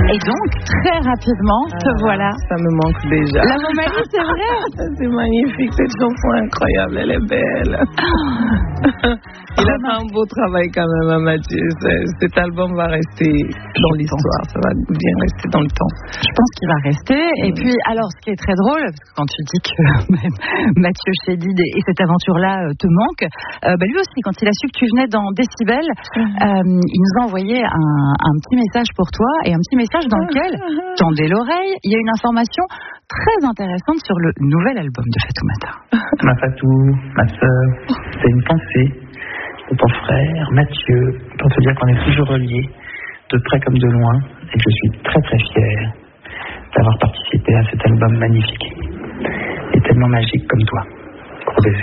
Et donc, très rapidement, te voilà. Ça me manque déjà. La Momalie, c'est vrai. C'est magnifique, cette chanson incroyable, elle est belle. Il a fait un beau travail quand même, hein, Mathieu. Cet album va rester dans l'histoire, ça va bien rester dans le temps. Je pense qu'il va rester. Et puis, alors, ce qui est très drôle, parce que quand tu dis que Mathieu Chédid et cette aventure-là te manquent, lui aussi, quand il a su que tu venais dans Décibel, il nous a envoyé un petit message pour toi et un petit message dans lequel, tendez l'oreille, il y a une information très intéressante sur le nouvel album de Fatoumata. Ma Fatou, ma sœur, c'est une pensée de ton frère Mathieu pour te dire qu'on est toujours reliés, de près comme de loin, et que je suis très très fier d'avoir participé à cet album magnifique et tellement magique comme toi. Gros baiser.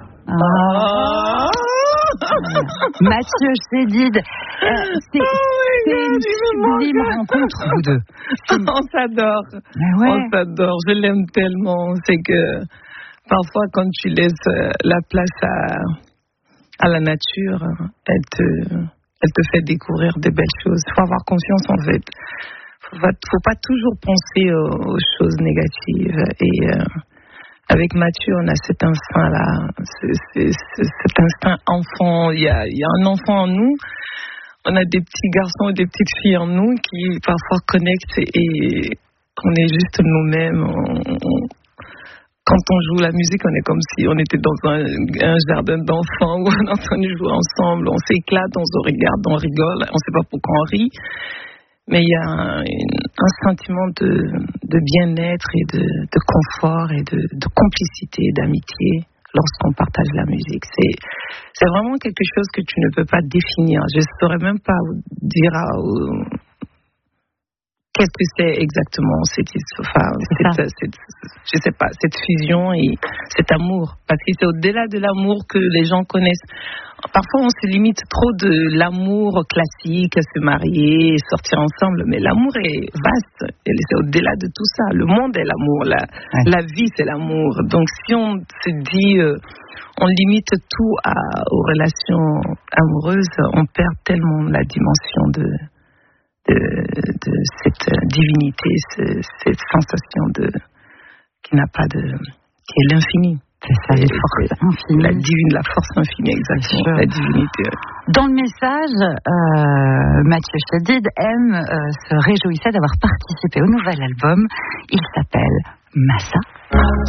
Mathieu Chédid, c'est une sublime rencontre, vous deux. On s'adore. Ouais. On s'adore. Je l'aime tellement. C'est que parfois, quand tu laisses la place à la nature, elle te fait découvrir des belles choses. Il faut avoir confiance en fait. Faut pas toujours penser aux choses négatives. Et avec Mathieu, on a cet instinct-là, cet instinct enfant. Il y a un enfant en nous. On a des petits garçons et des petites filles en nous qui parfois connectent et on est juste nous-mêmes. Quand on joue la musique, on est comme si on était dans un jardin d'enfants où on est en train de jouer ensemble. On s'éclate, on se regarde, on rigole. On ne sait pas pourquoi on rit. Mais il y a un sentiment de bien-être et de confort et de complicité, d'amitié lorsqu'on partage la musique. C'est vraiment quelque chose que tu ne peux pas définir. Je ne saurais même pas dire qu'est-ce que c'est exactement je sais pas, cette fusion et cet amour. Parce que c'est au-delà de l'amour que les gens connaissent. Parfois, on se limite trop de l'amour classique, se marier, sortir ensemble. Mais l'amour est vaste. C'est au-delà de tout ça. Le monde est l'amour. La vie, c'est l'amour. Donc, si on se dit, on limite tout aux relations amoureuses, on perd tellement la dimension de cette divinité, cette sensation qui n'a pas qui est l'infini. C'est ça, la force infinie. La force infinie, exactement. La divinité. Dans le message, Mathieu Chédid se réjouissait d'avoir participé au nouvel album. Il s'appelle Massa.